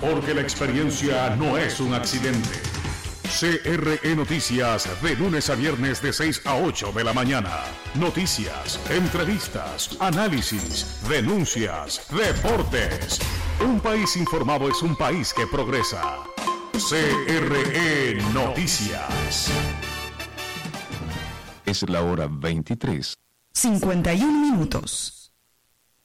porque la experiencia no es un accidente. CRE Noticias, de lunes a viernes de 6 a 8 de la mañana. Noticias, entrevistas, análisis, denuncias, deportes. Un país informado es un país que progresa. CRE Noticias. Es la hora 23:51 minutos.